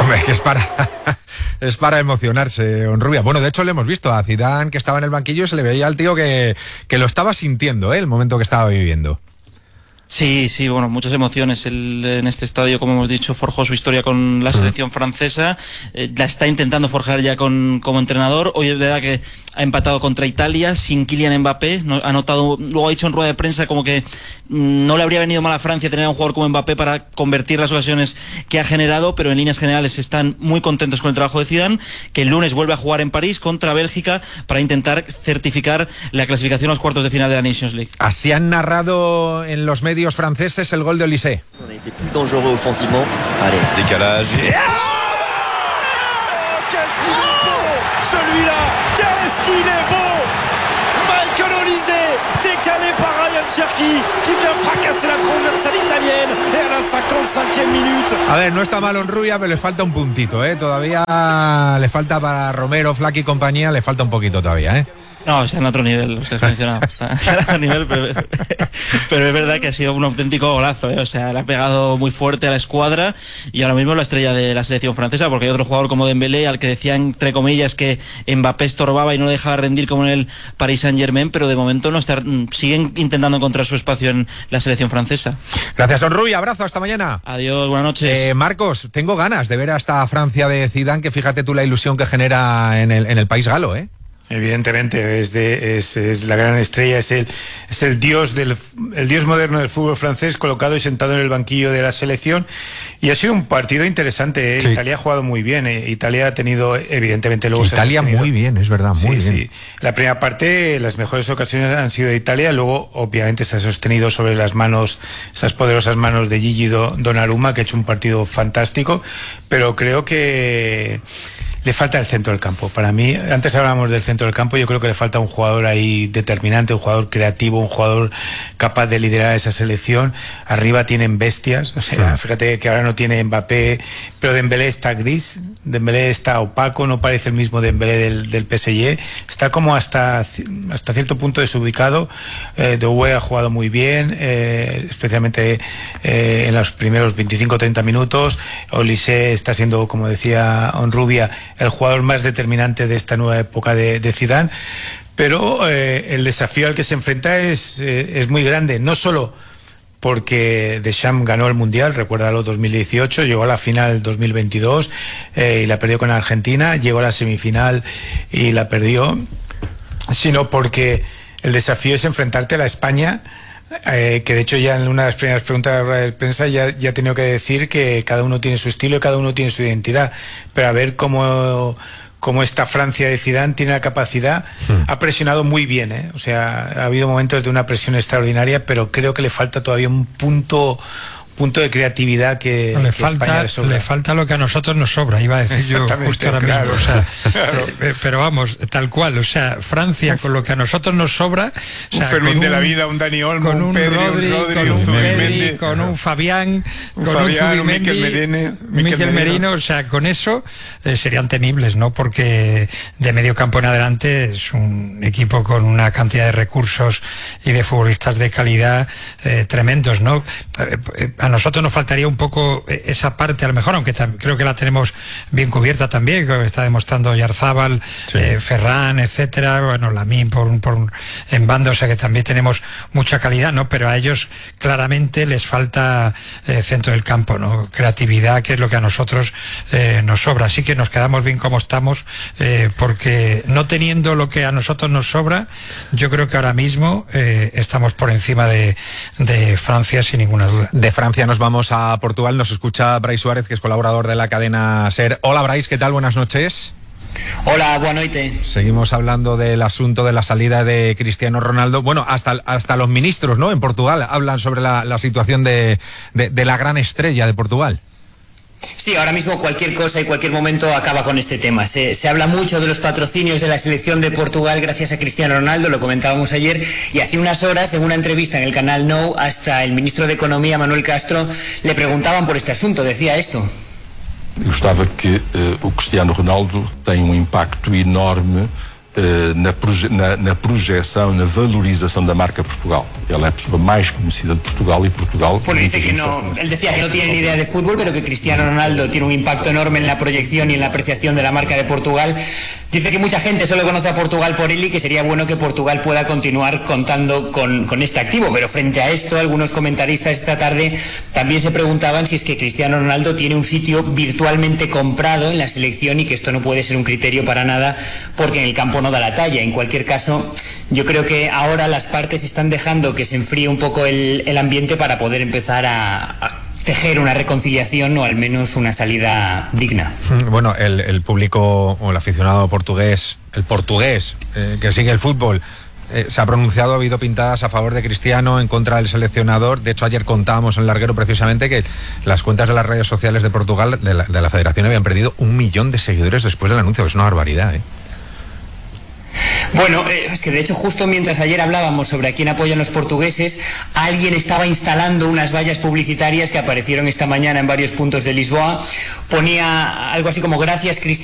Hombre, es que es para emocionarse, Honrubia. Bueno, de hecho le hemos visto a Zidane, que estaba en el banquillo, y se le veía al tío que lo estaba sintiendo, el momento que estaba viviendo. Sí, bueno, muchas emociones. Él en este estadio, como hemos dicho, forjó su historia con la selección francesa, la está intentando forjar ya como entrenador. Hoy es verdad que ha empatado contra Italia sin Kylian Mbappé, luego ha dicho en rueda de prensa como que no le habría venido mal a Francia tener a un jugador como Mbappé para convertir las ocasiones que ha generado, pero en líneas generales están muy contentos con el trabajo de Zidane, que el lunes vuelve a jugar en París contra Bélgica para intentar certificar la clasificación a los cuartos de final de la Nations League. Así han narrado en los medios franceses el gol de Olysée. On a été plus dangereux offensivement. Allez, décalage. Qu'est-ce qu'il est beau, celui-là. Qu'est-ce qu'il est beau. Michael Olysée, décalé par Ryan Cherki, qui vient fracasser la transversale italienne, et à la 55e minute. A ver, no está mal Honrubia, pero le falta un puntito, Todavía le falta para Romero, Flack y compañía, le falta un poquito todavía, No, está en otro nivel, los que has mencionado. Está en otro nivel, pero es verdad que ha sido un auténtico golazo, O sea, le ha pegado muy fuerte a la escuadra y ahora mismo es la estrella de la selección francesa, porque hay otro jugador como Dembélé, al que decían, entre comillas, que Mbappé estorbaba y no le dejaba rendir como en el Paris Saint-Germain, pero de momento siguen intentando encontrar su espacio en la selección francesa. Gracias, Honrubia. Abrazo, hasta mañana. Adiós, buenas noches. Marcos, tengo ganas de ver a esta Francia de Zidane, que fíjate tú la ilusión que genera en el país galo, Evidentemente es la gran estrella, es el dios moderno del fútbol francés, colocado y sentado en el banquillo de la selección, y ha sido un partido interesante. Sí. Italia ha jugado muy bien, Italia ha tenido, evidentemente, luego Italia muy bien, es verdad, muy bien. Sí. La primera parte, las mejores ocasiones han sido de Italia, luego obviamente se ha sostenido sobre las manos, esas poderosas manos de Gigi Donnarumma, que ha hecho un partido fantástico, pero creo que le falta el centro del campo. Para mí, antes hablábamos del centro del campo, yo creo que le falta un jugador ahí determinante, un jugador creativo, un jugador capaz de liderar esa selección. Arriba tienen bestias, o sea, fíjate que ahora no tiene Mbappé, pero Dembélé está gris, Dembélé está opaco, no parece el mismo Dembélé del PSG, está como hasta cierto punto desubicado. Doué ha jugado muy bien, especialmente en los primeros 25-30 minutos. Olysée está siendo, como decía Honrubia, el jugador más determinante de esta nueva época de Zidane, pero el desafío al que se enfrenta es muy grande, no solo porque Deschamps ganó el Mundial, recuérdalo, 2018, llegó a la final 2022 y la perdió con Argentina, llegó a la semifinal y la perdió, sino porque el desafío es enfrentarte a la España, que de hecho ya en una de las primeras preguntas de prensa ya ha tenido que decir que cada uno tiene su estilo y cada uno tiene su identidad, pero a ver cómo esta Francia de Zidane tiene la capacidad, ha presionado muy bien, o sea, ha habido momentos de una presión extraordinaria, pero creo que le falta todavía un punto de creatividad que le falta lo que a nosotros nos sobra, iba a decir yo justo ahora mismo, o sea, claro. Pero vamos, tal cual, o sea, Francia con lo que a nosotros nos sobra, o sea, un Fermín de la vida, un Dani Olmo, con un Pedri, Rodri, con un Pedri, con un Fabián, con un Zubimendi, Miquel Merino, o sea, con eso serían temibles, ¿no? Porque de medio campo en adelante es un equipo con una cantidad de recursos y de futbolistas de calidad tremendos, ¿no? A nosotros nos faltaría un poco esa parte, a lo mejor, aunque creo que la tenemos bien cubierta también, que está demostrando Yarzábal, sí. Ferran, etcétera, bueno, Lamine en banda, o sea que también tenemos mucha calidad, ¿no? Pero a ellos claramente les falta centro del campo, ¿no? Creatividad, que es lo que a nosotros nos sobra. Así que nos quedamos bien como estamos, porque no teniendo lo que a nosotros nos sobra, yo creo que ahora mismo estamos por encima de Francia, sin ninguna duda. De Francia nos vamos a Portugal, nos escucha Brais Suárez, que es colaborador de la cadena SER. Hola Brais, ¿qué tal? Buenas noches. Hola, buenas noches. Seguimos hablando del asunto de la salida de Cristiano Ronaldo. Bueno, hasta los ministros, ¿no?, en Portugal hablan sobre la situación de la gran estrella de Portugal. Sí, ahora mismo cualquier cosa y cualquier momento acaba con este tema. Se habla mucho de los patrocinios de la selección de Portugal gracias a Cristiano Ronaldo, lo comentábamos ayer, y hace unas horas, en una entrevista en el canal Nou, hasta el ministro de Economía, Manuel Castro, le preguntaban por este asunto, decía esto. Eu gostava que o Cristiano Ronaldo tem impacto enorme na projeção, na valorização da marca Portugal. Ela é a pessoa mais conhecida de Portugal y Portugal... Bueno, dice que no, él decía que no tiene ni idea de fútbol, pero que Cristiano Ronaldo tiene un impacto enorme en la proyección y en la apreciación de la marca de Portugal. Dice que mucha gente solo conoce a Portugal por él y que sería bueno que Portugal pueda continuar contando con este activo. Pero frente a esto, algunos comentaristas esta tarde también se preguntaban si es que Cristiano Ronaldo tiene un sitio virtualmente comprado en la selección y que esto no puede ser un criterio para nada porque en el campo no da la talla. En cualquier caso, yo creo que ahora las partes están dejando que se enfríe un poco el ambiente para poder empezar a tejer una reconciliación o al menos una salida digna. Bueno, el público o el aficionado portugués, que sigue el fútbol, se ha pronunciado, ha habido pintadas a favor de Cristiano, en contra del seleccionador. De hecho, ayer contábamos en Larguero precisamente que las cuentas de las redes sociales de Portugal, de la federación, habían perdido 1 millón de seguidores después del anuncio, que es una barbaridad, ¿eh? Bueno, es que de hecho justo mientras ayer hablábamos sobre a quién apoyan los portugueses, alguien estaba instalando unas vallas publicitarias que aparecieron esta mañana en varios puntos de Lisboa. Ponía algo así como: gracias Cristiano.